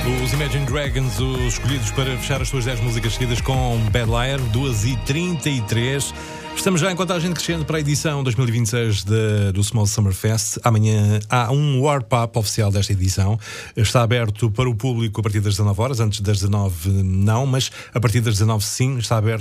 Os Imagine Dragons, os escolhidos para fechar as suas 10 músicas seguidas com Bad Liar, 2h33. Estamos já em contagem crescente para a edição 2026 do Small Summer Fest. Amanhã há um Warp-Up oficial desta edição. Está aberto para o público a partir das 19 horas, antes das 19 não, mas a partir das 19 sim, está aberto